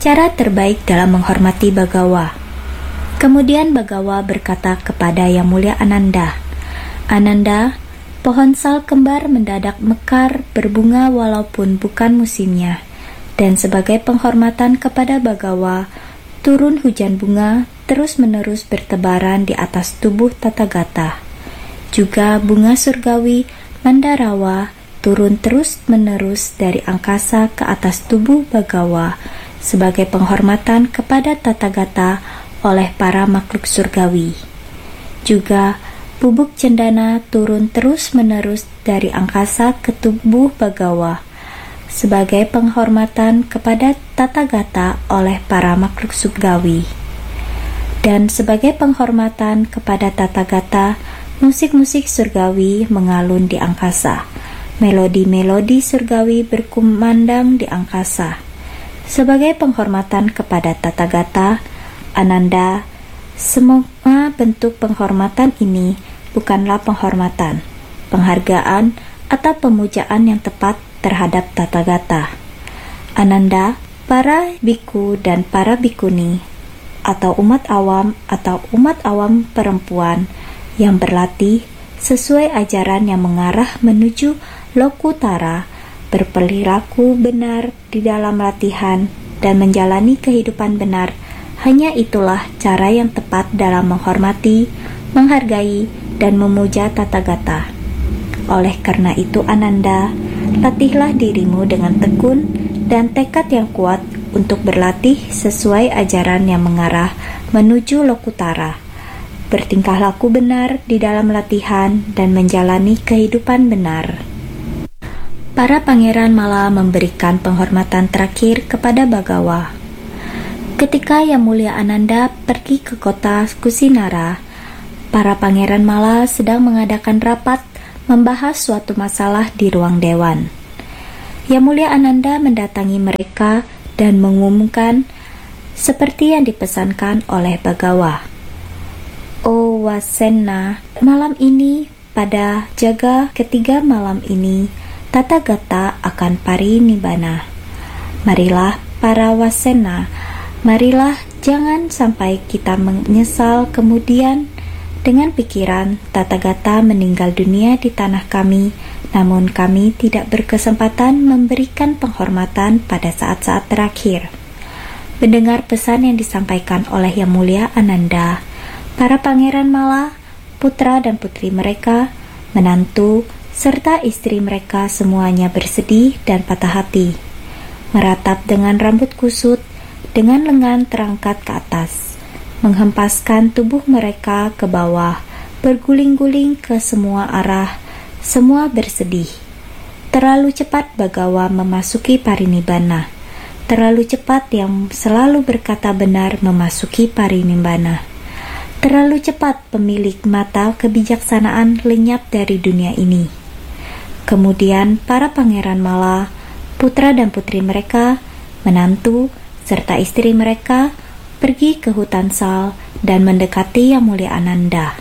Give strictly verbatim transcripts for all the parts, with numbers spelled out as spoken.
Cara terbaik dalam menghormati Bagawa. Kemudian Bagawa berkata kepada Yang Mulia Ananda, "Ananda, pohon sal kembar mendadak mekar berbunga walaupun bukan musimnya, dan sebagai penghormatan kepada Bagawa, turun hujan bunga terus-menerus bertebaran di atas tubuh Tathagata. Juga bunga surgawi Mandarawa turun terus-menerus dari angkasa ke atas tubuh Bagawa sebagai penghormatan kepada Tathagata oleh para makhluk surgawi. Juga bubuk cendana turun terus-menerus dari angkasa ke tubuh Bagawa sebagai penghormatan kepada Tathagata oleh para makhluk surgawi. Dan sebagai penghormatan kepada Tathagata, musik-musik surgawi mengalun di angkasa. Melodi-melodi surgawi berkumandang di angkasa. Sebagai penghormatan kepada Tathagata, Ananda, semua bentuk penghormatan ini bukanlah penghormatan, penghargaan, atau pemujaan yang tepat terhadap Tathagata. Ananda, para biku dan para bikuni, atau umat awam atau umat awam perempuan yang berlatih sesuai ajaran yang mengarah menuju Lokutara, berperilaku benar di dalam latihan dan menjalani kehidupan benar, hanya itulah cara yang tepat dalam menghormati, menghargai, dan memuja Tathagata. Oleh karena itu Ananda, latihlah dirimu dengan tekun dan tekad yang kuat untuk berlatih sesuai ajaran yang mengarah menuju Lokutara, bertingkah laku benar di dalam latihan dan menjalani kehidupan benar. Para pangeran Mala memberikan penghormatan terakhir kepada Bagawa. Ketika Yang Mulia Ananda pergi ke kota Kusinara, para pangeran Mala sedang mengadakan rapat membahas suatu masalah di ruang dewan. Yang Mulia Ananda mendatangi mereka dan mengumumkan seperti yang dipesankan oleh Bagawa. "O Wasenna, malam ini pada jaga ketiga malam ini Tathagata akan parinibbana. Marilah para Wasenna, marilah jangan sampai kita menyesal kemudian dengan pikiran Tathagata meninggal dunia di tanah kami, namun kami tidak berkesempatan memberikan penghormatan pada saat-saat terakhir." Mendengar pesan yang disampaikan oleh Yang Mulia Ananda, para pangeran Mala, putra dan putri mereka, menantu, serta istri mereka semuanya bersedih dan patah hati, meratap dengan rambut kusut, dengan lengan terangkat ke atas, menghempaskan tubuh mereka ke bawah, berguling-guling ke semua arah, semua bersedih. Terlalu cepat Bagawa memasuki parinibbana, terlalu cepat yang selalu berkata benar memasuki parinibbana. Terlalu cepat pemilik mata kebijaksanaan lenyap dari dunia ini. Kemudian para pangeran Mala, putra dan putri mereka, menantu, serta istri mereka pergi ke hutan sal dan mendekati Yang Mulia Ananda.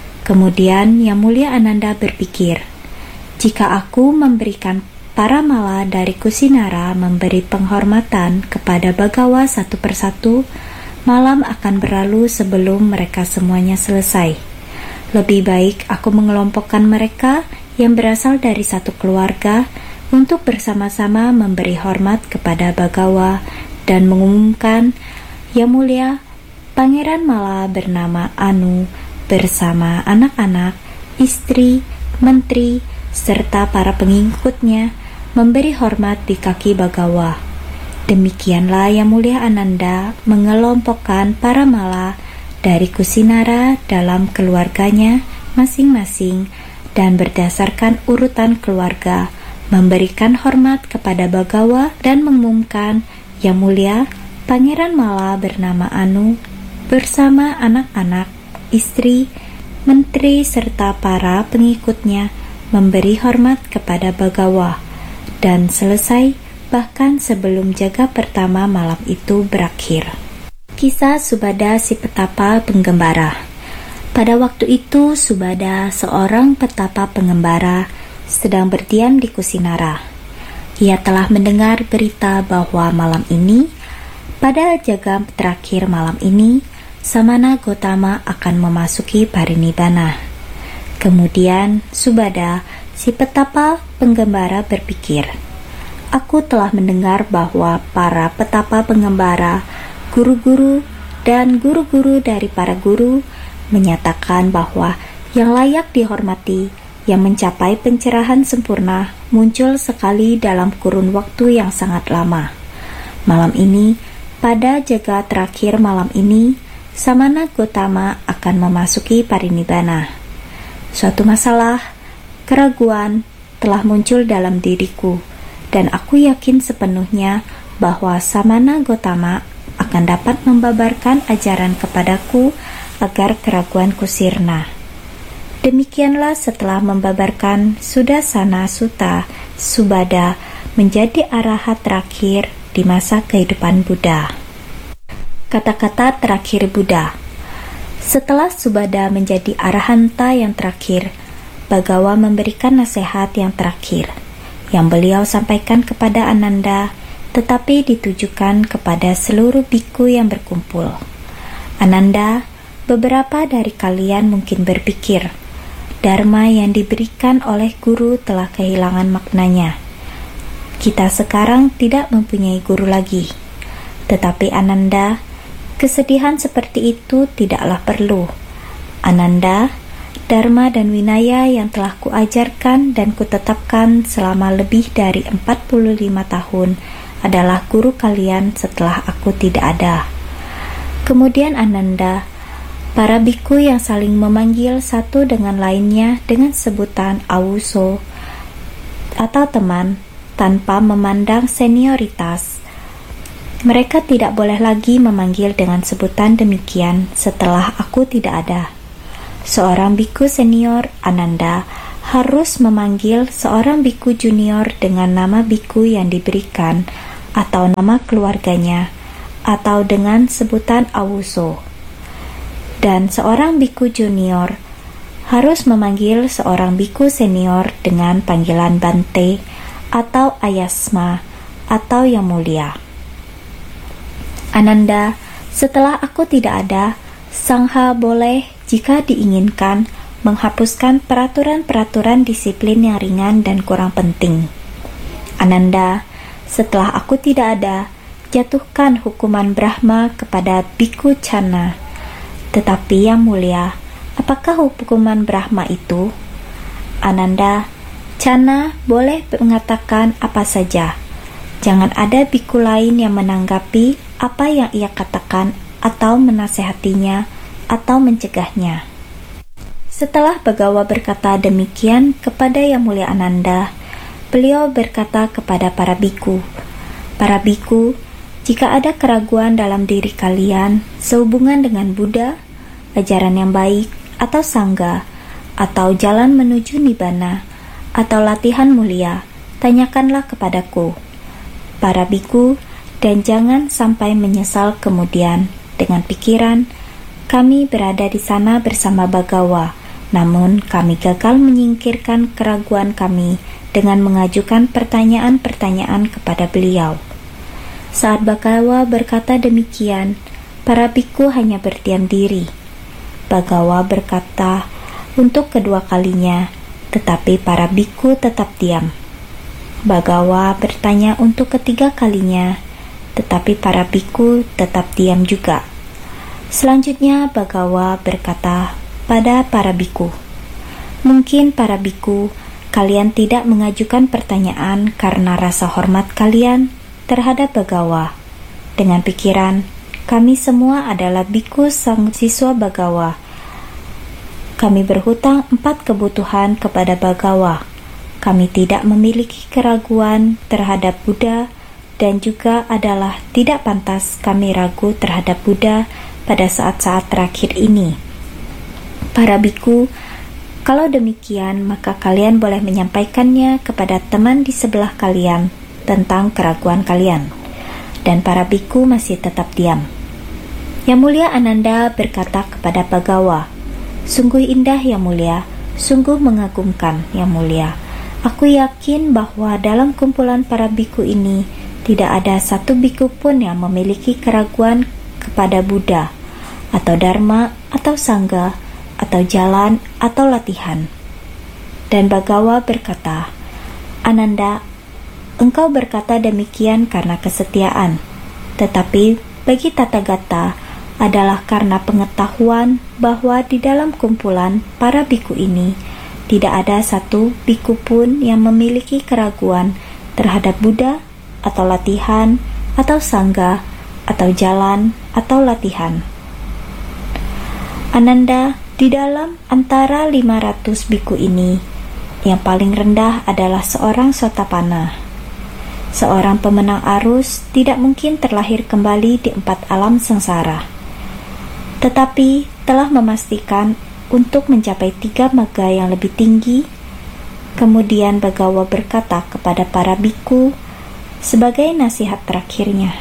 Kemudian Yang Mulia Ananda berpikir, "Jika aku memberikan para Mala dari Kusinara memberi penghormatan kepada Bagawa satu persatu, malam akan berlalu sebelum mereka semuanya selesai. Lebih baik aku mengelompokkan mereka yang berasal dari satu keluarga untuk bersama-sama memberi hormat kepada Bagawa dan mengumumkan, Yang Mulia, Pangeran Mala bernama Anu bersama anak-anak, istri, menteri, serta para pengikutnya memberi hormat di kaki Bagawa." Demikianlah Yang Mulia Ananda mengelompokkan para Mala dari Kusinara dalam keluarganya masing-masing dan berdasarkan urutan keluarga memberikan hormat kepada Bagawa dan mengumumkan, Yang Mulia, Pangeran Mala bernama Anu bersama anak-anak, istri, menteri serta para pengikutnya memberi hormat kepada Bagawa, dan selesai bahkan sebelum jaga pertama malam itu berakhir. Kisah Subada si petapa penggembara. Pada waktu itu Subada, seorang petapa pengembara, sedang berdiam di Kusinara. Ia telah mendengar berita bahwa malam ini Pada jaga terakhir malam ini, Samana Gotama akan memasuki parinibbana. Kemudian Subada, si petapa penggembara, berpikir, "Aku telah mendengar bahwa para petapa penggembara, guru-guru, dan guru-guru dari para guru menyatakan bahwa yang layak dihormati, yang mencapai pencerahan sempurna, muncul sekali dalam kurun waktu yang sangat lama. Malam ini, pada jaga terakhir malam ini, Samana Gotama akan memasuki parinibbana. Suatu masalah, keraguan, telah muncul dalam diriku, dan aku yakin sepenuhnya bahwa Samana Gotama akan dapat membabarkan ajaran kepadaku agar keraguanku sirna." Demikianlah setelah membabarkan Sudassana Sutta, Subada menjadi arahat terakhir di masa kehidupan Buddha. Kata-kata terakhir Buddha. Setelah Subada menjadi arahanta yang terakhir, Bagawa memberikan nasihat yang terakhir, yang beliau sampaikan kepada Ananda, tetapi ditujukan kepada seluruh biku yang berkumpul. "Ananda, beberapa dari kalian mungkin berpikir, Dharma yang diberikan oleh guru telah kehilangan maknanya. Kita sekarang tidak mempunyai guru lagi. Tetapi Ananda, kesedihan seperti itu tidaklah perlu. Ananda, Dharma dan Winaya yang telah kuajarkan dan kutetapkan selama lebih dari empat puluh lima tahun adalah guru kalian setelah aku tidak ada." Kemudian Ananda, para biku yang saling memanggil satu dengan lainnya dengan sebutan awuso atau teman tanpa memandang senioritas. Mereka tidak boleh lagi memanggil dengan sebutan demikian setelah aku tidak ada. Seorang biku senior, Ananda, harus memanggil seorang biku junior dengan nama biku yang diberikan atau nama keluarganya atau dengan sebutan awuso. Dan seorang biku junior harus memanggil seorang biku senior dengan panggilan Bante atau Ayasma atau yang mulia. Ananda, setelah aku tidak ada, Sangha boleh, jika diinginkan, menghapuskan peraturan-peraturan disiplin yang ringan dan kurang penting. Ananda, setelah aku tidak ada, jatuhkan hukuman Brahma kepada biku Channa. Tetapi yang mulia, apakah hukuman Brahma itu? Ananda, Channa boleh mengatakan apa saja. Jangan ada biku lain yang menanggapi apa yang ia katakan atau menasehatinya atau mencegahnya. Setelah Bagawa berkata demikian kepada Yang Mulia Ananda, beliau berkata kepada para biku, "Para biku, jika ada keraguan dalam diri kalian sehubungan dengan Buddha, ajaran yang baik, atau Sangha, atau jalan menuju Nibbana, atau latihan mulia, tanyakanlah kepadaku, para biku, dan jangan sampai menyesal kemudian dengan pikiran, kami berada di sana bersama Bagawa, namun kami gagal menyingkirkan keraguan kami dengan mengajukan pertanyaan-pertanyaan kepada beliau." Saat Bagawa berkata demikian, para biku hanya berdiam diri. Bagawa berkata untuk kedua kalinya, tetapi para biku tetap diam. Bagawa bertanya untuk ketiga kalinya, tetapi para biku tetap diam juga. Selanjutnya Bagawa berkata pada para biku, "Mungkin para biku, kalian tidak mengajukan pertanyaan karena rasa hormat kalian terhadap Bagawa. Dengan pikiran, kami semua adalah biku sang siswa Bagawa. Kami berhutang empat kebutuhan kepada Bagawa. Kami tidak memiliki keraguan terhadap Buddha dan juga adalah tidak pantas kami ragu terhadap Buddha pada saat-saat terakhir ini. Para biku, kalau demikian maka kalian boleh menyampaikannya kepada teman di sebelah kalian tentang keraguan kalian." Dan para biku masih tetap diam. Yang Mulia Ananda berkata kepada Bagawa, "Sungguh indah Yang Mulia, sungguh mengagumkan Yang Mulia. Aku yakin bahwa dalam kumpulan para biku ini tidak ada satu biku pun yang memiliki keraguan kepada Buddha, atau Dharma, atau Sangha, atau jalan, atau latihan. Dan Bagawa berkata, Ananda, engkau berkata demikian karena kesetiaan, tetapi bagi Tathagata adalah karena pengetahuan bahwa di dalam kumpulan para biku ini tidak ada satu biku pun yang memiliki keraguan terhadap Buddha, atau latihan, atau Sangha, atau jalan, atau latihan. Ananda, di dalam antara lima ratus biku ini, yang paling rendah adalah seorang Sotapanna. Seorang pemenang arus tidak mungkin terlahir kembali di empat alam sengsara, tetapi telah memastikan untuk mencapai tiga marga yang lebih tinggi. Kemudian Bagawa berkata kepada para biku sebagai nasihat terakhirnya,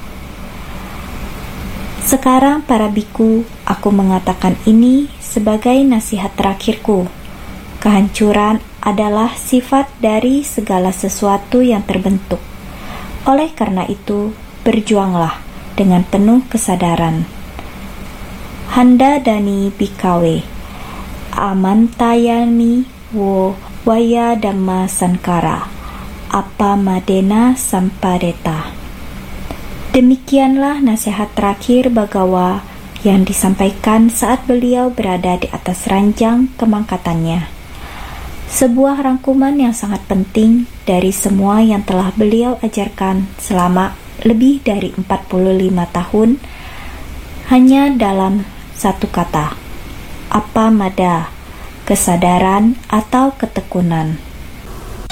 sekarang para biku, aku mengatakan ini sebagai nasihat terakhirku. Kehancuran adalah sifat dari segala sesuatu yang terbentuk. Oleh karena itu, berjuanglah dengan penuh kesadaran. Handa Dani Bikawe Amantayani wo Waya Dhamma Sankara Apa Madena Sampadeta. Demikianlah nasihat terakhir Bagawa yang disampaikan saat beliau berada di atas ranjang kemangkatannya. Sebuah rangkuman yang sangat penting dari semua yang telah beliau ajarkan selama lebih dari empat puluh lima tahun, hanya dalam satu kata, apa mada, kesadaran atau ketekunan.